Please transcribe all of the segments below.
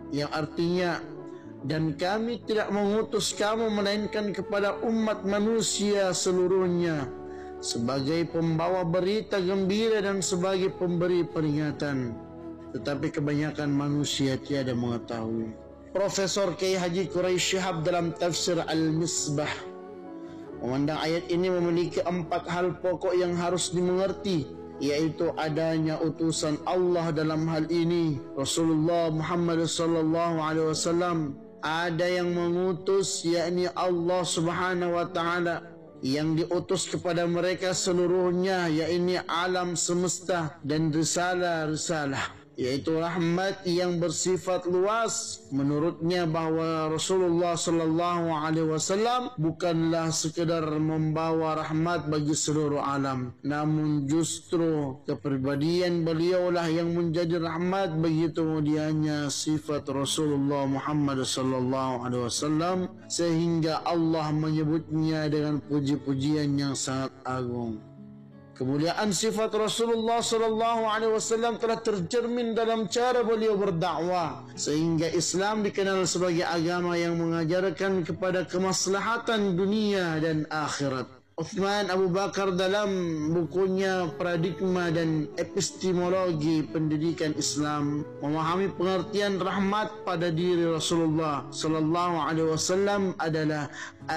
yang artinya, dan kami tidak mengutus kamu melainkan kepada umat manusia seluruhnya sebagai pembawa berita gembira dan sebagai pemberi peringatan, tetapi kebanyakan manusia tiada mengetahui. Profesor Kiai Haji Quraisy Shihab dalam tafsir Al-Misbah memandang ayat ini memiliki 4 hal pokok yang harus dimengerti, yaitu adanya utusan Allah dalam hal ini Rasulullah Muhammad sallallahu alaihi wasallam. Ada yang mengutus, yakni Allah Subhanahu wa taala, yang diutus kepada mereka seluruhnya, yakni alam semesta, dan risalah-risalah, yaitu rahmat yang bersifat luas. Menurutnya bahawa Rasulullah sallallahu alaihi wasallam bukanlah sekadar membawa rahmat bagi seluruh alam, namun justru kepribadian beliaulah yang menjadi rahmat. Begitu mulianya sifat Rasulullah Muhammad sallallahu alaihi wasallam sehingga Allah menyebutnya dengan puji-pujian yang sangat agung. Kemuliaan sifat Rasulullah sallallahu alaihi wasallam telah tercermin dalam cara beliau berdakwah, sehingga Islam dikenal sebagai agama yang mengajarkan kepada kemaslahatan dunia dan akhirat. Uthman Abu Bakar dalam bukunya Paradigma dan Epistemologi Pendidikan Islam memahami pengertian rahmat pada diri Rasulullah sallallahu alaihi wasallam adalah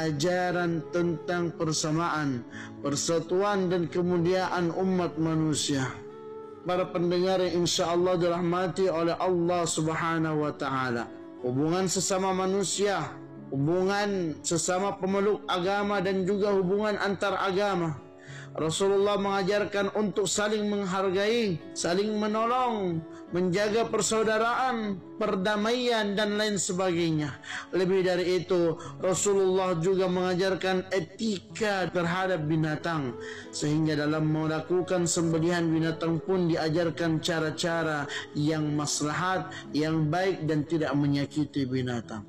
ajaran tentang persamaan, persatuan dan kemuliaan umat manusia. Para pendengar yang insya-Allah dirahmati oleh Allah Subhanahu wa taala, hubungan sesama manusia, hubungan sesama pemeluk agama dan juga hubungan antar agama, Rasulullah mengajarkan untuk saling menghargai, saling menolong, menjaga persaudaraan, perdamaian dan lain sebagainya. Lebih dari itu, Rasulullah juga mengajarkan etika terhadap binatang, sehingga dalam melakukan sembelihan binatang pun diajarkan cara-cara yang maslahat, yang baik dan tidak menyakiti binatang.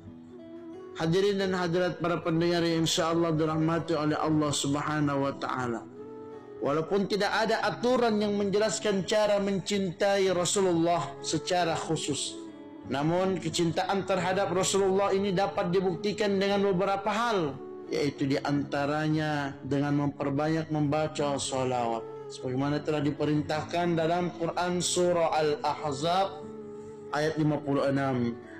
Hadirin dan hadirat para pendengar yang insya-Allah dirahmati oleh Allah Subhanahu wa taala, walaupun tidak ada aturan yang menjelaskan cara mencintai Rasulullah secara khusus, namun kecintaan terhadap Rasulullah ini dapat dibuktikan dengan beberapa hal, yaitu diantaranya dengan memperbanyak membaca salawat, sebagaimana telah diperintahkan dalam Quran surah Al-Ahzab ayat 56.